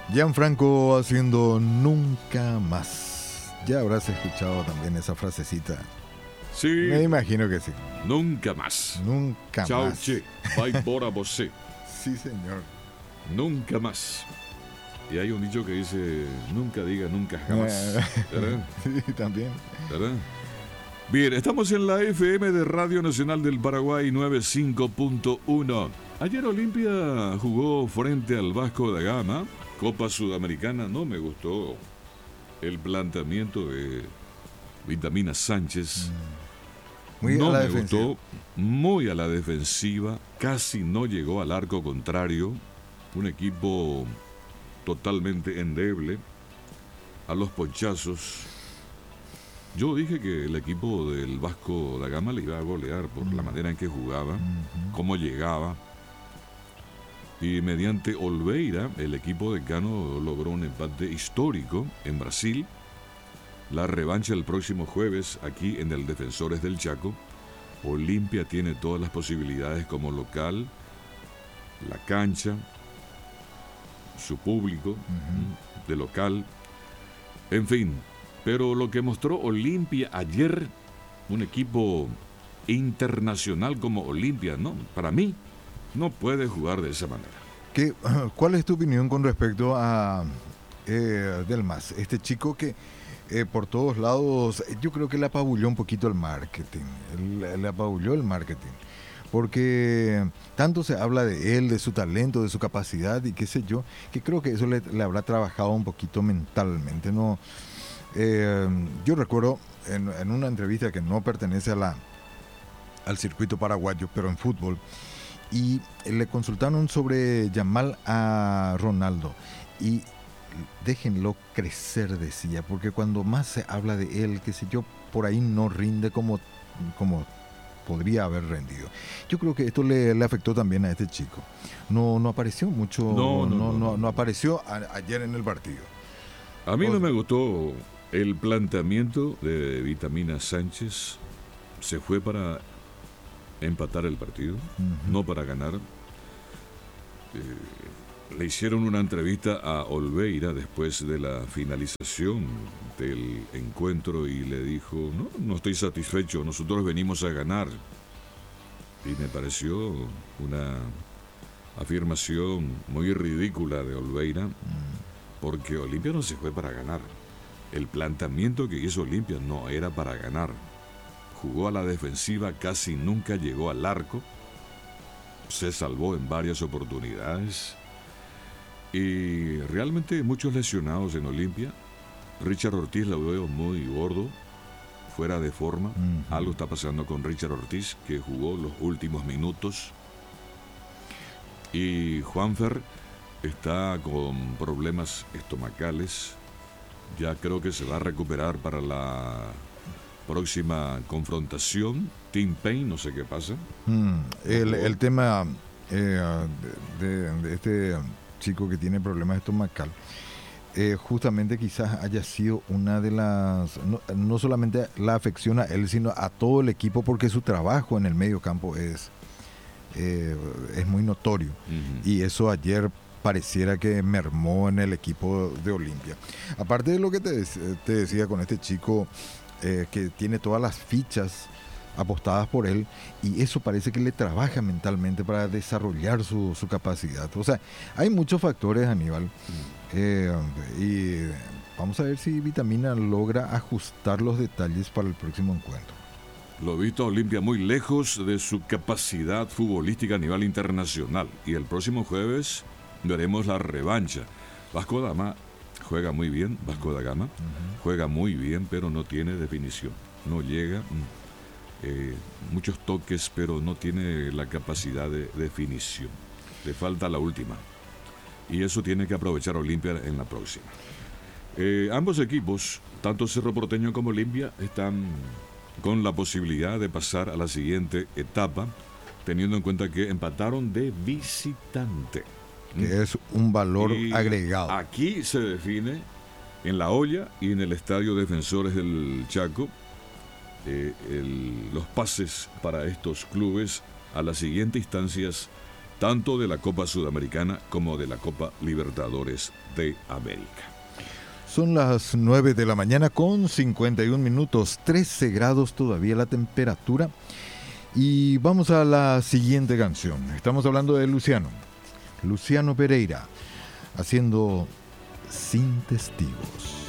Gianfranco haciendo Nunca Más. Ya habrás escuchado también esa frasecita. Sí. Me imagino que sí. Nunca más. Nunca Chao, más. che. Vai bora você. Sí, señor. Nunca más. Y hay un dicho que dice, nunca diga nunca jamás. ¿Verdad? Sí, también. ¿Verdad? Bien, estamos en la FM de Radio Nacional del Paraguay 95.1. Ayer Olimpia jugó frente al Vasco da Gama, Copa Sudamericana. No me gustó el planteamiento de Vitamina Sánchez. Muy no a la me defensiva. gustó, muy a la defensiva, casi no llegó al arco contrario. Un equipo totalmente endeble, a los ponchazos. Yo dije que el equipo del Vasco da Gama le iba a golear por la manera en que jugaba, cómo llegaba. Y mediante Olveira, el equipo de Cano logró un empate histórico en Brasil. La revancha el próximo jueves aquí en el Defensores del Chaco. Olimpia tiene todas las posibilidades como local, la cancha, su público de local, en fin. Pero lo que mostró Olimpia ayer, un equipo internacional como Olimpia, no, para mí, no puede jugar de esa manera. ¿Cuál es tu opinión con respecto a Delmas? Este chico que por todos lados, yo creo que le apabulló un poquito el marketing. Le apabulló el marketing. Porque tanto se habla de él, de su talento, de su capacidad y qué sé yo, que creo que eso le habrá trabajado un poquito mentalmente, ¿no? Yo recuerdo en una entrevista que no pertenece al circuito paraguayo, pero en fútbol, y le consultaron sobre llamar a Ronaldo y déjenlo crecer, decía, porque cuando más se habla de él, qué sé yo, por ahí no rinde como podría haber rendido. Yo creo que esto le afectó también a este chico. No apareció mucho, no apareció ayer en el partido. A mí no me gustó el planteamiento de Vitamina Sánchez. Se fue para empatar el partido, no para ganar. Le hicieron una entrevista a Olveira después de la finalización del encuentro y le dijo, no estoy satisfecho, nosotros venimos a ganar. Y me pareció una afirmación muy ridícula de Olveira, porque Olimpia no se fue para ganar. El planteamiento que hizo Olimpia no era para ganar. Jugó a la defensiva, casi nunca llegó al arco, se salvó en varias oportunidades. Y realmente muchos lesionados en Olimpia. Richard Ortiz lo veo muy gordo, fuera de forma. Algo está pasando con Richard Ortiz, que jugó los últimos minutos. Y Juanfer está con problemas estomacales. Ya creo que se va a recuperar para la próxima confrontación. Team Pain, no sé qué pasa. El tema de este chico que tiene problemas estomacal, justamente quizás haya sido una de las, no solamente la afección a él, sino a todo el equipo, porque su trabajo en el medio campo es muy notorio. Y eso ayer pareciera que mermó en el equipo de Olimpia. Aparte de lo que te decía con este chico que tiene todas las fichas apostadas por él, y eso parece que le trabaja mentalmente para desarrollar su capacidad. O sea, hay muchos factores, Aníbal, y vamos a ver si Vitamina logra ajustar los detalles para el próximo encuentro. Lo he visto a Olimpia muy lejos de su capacidad futbolística a nivel internacional, y el próximo jueves veremos la revancha. Vasco da Gama juega muy bien, juega muy bien, pero no tiene definición, no llega. Muchos toques, pero no tiene la capacidad de definición. Le falta la última. Y eso tiene que aprovechar Olimpia en la próxima. Ambos equipos, tanto Cerro Porteño como Olimpia, están con la posibilidad de pasar a la siguiente etapa, teniendo en cuenta que empataron de visitante. Que es un valor agregado. Aquí se define en La Olla y en el Estadio Defensores del Chaco los pases para estos clubes a las siguientes instancias tanto de la Copa Sudamericana como de la Copa Libertadores de América. Son las 9 de la mañana con 51 minutos, 13 grados todavía la temperatura. Y vamos a la siguiente canción. Estamos hablando de Luciano Pereira, haciendo Sin Testigos.